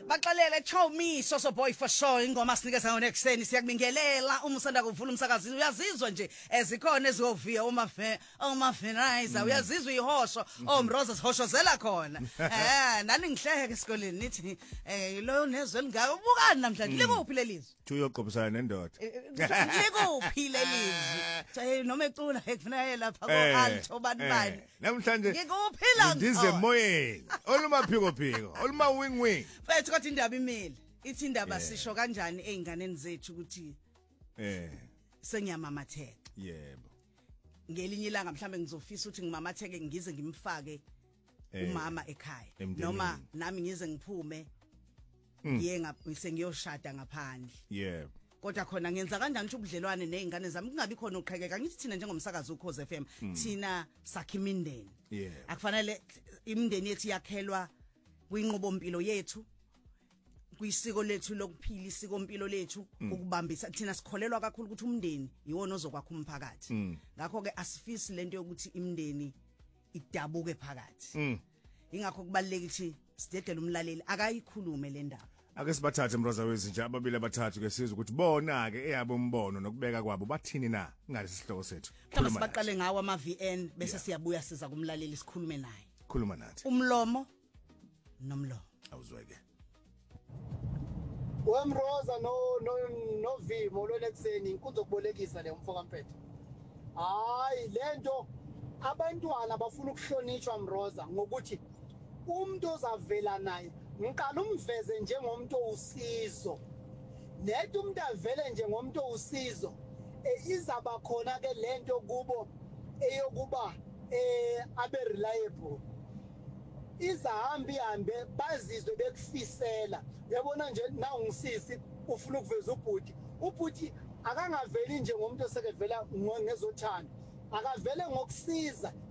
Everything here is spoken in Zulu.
Baxolele Chomiso so boy for sure ingoma sinikeza ngone ekseni siyakubingelela uma usanda kuvula umsakazi uyazizwa nje ezikhona eziyoviya uma Fenaiza uyazizwa ihosho Mroza sihoshozela khona nani ngihleke esikoleni nithi lo nezwe lingaka ubukani namhlanje likuphi lelizwe uyoqobisana nendoda likuphi lelizwe noma ecula ekufuna lapha ko alto bani namhlanje ngikuphila ndize emoyeni olumaphiko phiko oluma wing mfethu kodwa indaba imile ithi indaba sisho kanjani einganeni zethu ukuthi senyamamatheka yebo ngelinye ilanga mhlambe ngizofisa ukuthi ngimamatheke ngize ngimfake umama ekhaya noma nami ngize ngiphume ngiyoshada ngaphandle yebo kodwa khona ngenza kanjani ukuthi ubudlelwane nezingane zami kungabi khona uqhekeka ngithi thina njengomsakazi uKhoze FM thina sakha imindeni akufanele imindeni yethu yakhelwa kwinqubo mpilo yethu kwisiko lethu lokuphila isiko mpilo lethu ukubambisa thina sikholelwa kakhulu ukuthi umndeni yiwona ozokwakha umphakathi ngakho ke asifisi lento yokuthi imindeni idabuke phakathi ingakho kubaluleka ukuthi sidedele umlaleli akayikhulume le ndaba ake sibathathe Mroza wezinja ababili abathathu ke sizwe ukuthi bona ke eyabo umbono nokubeka kwabo bathini na ngalesi sihloko sethu khuluma sibaqale ngawo ama VN bese siyabuya siza kumlaleli sikhulume naye khuluma nathi umlomo nomlomo awuzweke Wemroza no Vimo lo lekuseni inkunzo kubolekisa le umfoka mpethu hayi lento abantwana bafuna ukuhlonishwa Mroza ngokuthi umuntu ozavela naye ngiqala umveze njengomuntu usizo nethu umuntu avele njengomuntu usizo izaba khona ke lento kubo eyokuba abe reliable izahambi ihambe bazizwe bekufisela uyabona nje na ungisisi ufuna ukuveza ubhuti akangaveli nje ngomuntu osekevela ngezothando akavele ngokusiza